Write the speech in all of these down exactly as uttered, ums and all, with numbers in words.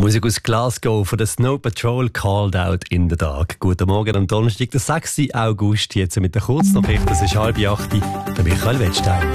Musik aus Glasgow von der Snow Patrol, Called Out in the Dark. Guten Morgen am Donnerstag, der sechsten August, jetzt mit der Kurznachricht, das ist halb acht, der Michael Wettstein.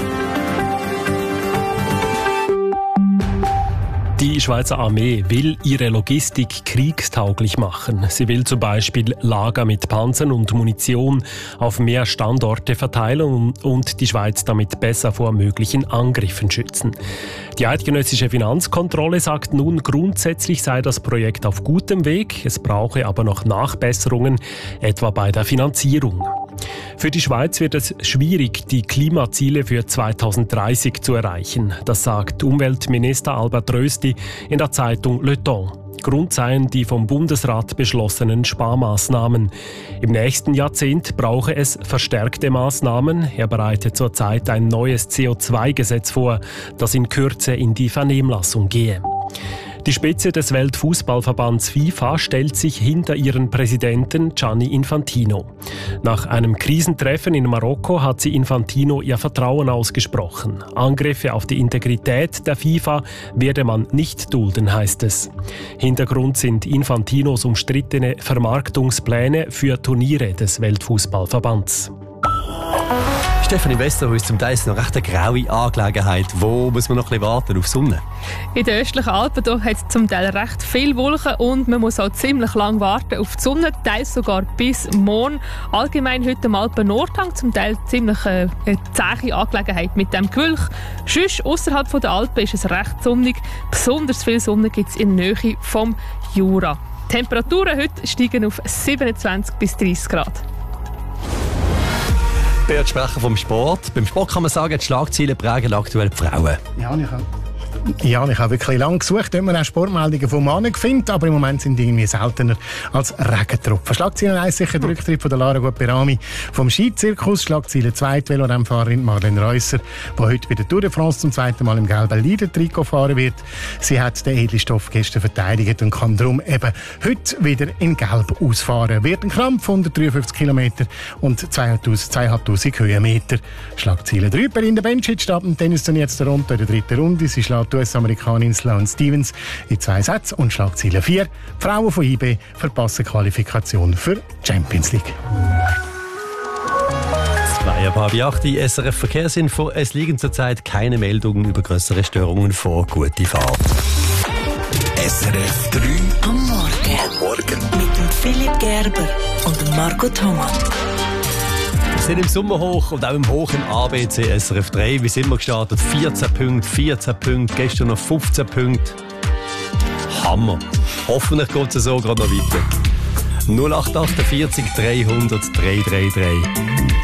Die Schweizer Armee will ihre Logistik kriegstauglich machen. Sie will zum Beispiel Lager mit Panzern und Munition auf mehr Standorte verteilen und die Schweiz damit besser vor möglichen Angriffen schützen. Die eidgenössische Finanzkontrolle sagt nun, grundsätzlich sei das Projekt auf gutem Weg. Es brauche aber noch Nachbesserungen, etwa bei der Finanzierung. Für die Schweiz wird es schwierig, die Klimaziele für zweitausenddreißig zu erreichen. Das sagt Umweltminister Albert Rösti in der Zeitung Le Temps. Grund seien die vom Bundesrat beschlossenen Sparmaßnahmen. Im nächsten Jahrzehnt brauche es verstärkte Maßnahmen. Er bereitet zurzeit ein neues C O zwei Gesetz vor, das in Kürze in die Vernehmlassung gehe. Die Spitze des Weltfußballverbands FIFA stellt sich hinter ihren Präsidenten Gianni Infantino. Nach einem Krisentreffen in Marokko hat sie Infantino ihr Vertrauen ausgesprochen. Angriffe auf die Integrität der FIFA werde man nicht dulden, heißt es. Hintergrund sind Infantinos umstrittene Vermarktungspläne für Turniere des Weltfußballverbands. Stefanie Westerhuis, zum Teil ist noch recht eine graue Angelegenheit. Wo muss man noch ein bisschen warten? Auf Sonne? In den östlichen Alpen hat es zum Teil recht viel Wolken und man muss auch ziemlich lang warten auf die Sonne, teils sogar bis morgen. Allgemein heute am Alpen-Nordhang zum Teil ziemlich äh, eine zähe Angelegenheit mit dem Gewölk. Sonst ausserhalb der Alpen ist es recht sonnig. Besonders viel Sonne gibt es in der Nähe vom Jura. Die Temperaturen heute steigen auf siebenundzwanzig bis dreißig Grad. Beat Sprecher vom Sport. Beim Sport kann man sagen, die Schlagzeilen prägen aktuell die Frauen. Ja, ich habe Ja, ich habe wirklich lange gesucht, ob man auch Sportmeldungen vom Mann findet, aber im Moment sind die irgendwie seltener als Regentropfen. Schlagzeile eins sicher der Rücktritt von der Lara Guapperami vom Skizirkus. Schlagzeile zwei die Velorennfahrerin Marlene Reusser, die heute bei der Tour de France zum zweiten Mal im gelben Leader-Trikot fahren wird. Sie hat den Edelstoff gestern verteidigt und kann darum eben heute wieder in Gelb ausfahren. Wird ein Krampf, hundertdreiundfünfzig Kilometer und zweitausendfünfhundert Höhenmeter. Schlagzeile drei Belinda Bencic steht im Tennisturnier jetzt Toronto in der dritten Runde. Sie schlägt die U S-Amerikanerin Sloane Stevens in zwei Sätzen. Und Schlagzeile vier. Die Frauen von I B verpassen Qualifikation für die Champions League. Zwei ab halb acht, die S R F Verkehrsinfo. Es liegen zurzeit keine Meldungen über größere Störungen vor. Gute Fahrt. S R F drei am Morgen. Am Morgen. Mit dem Philipp Gerber und dem Marco Thomas. Wir sind im Sommerhoch und auch im Hoch im A B C S R F drei. Wie sind wir gestartet? vierzehn Punkte, vierzehn Punkte, gestern noch fünfzehn Punkte. Hammer. Hoffentlich geht es so gerade noch weiter. null acht acht vier dreihundert dreihundertdreiunddreißig.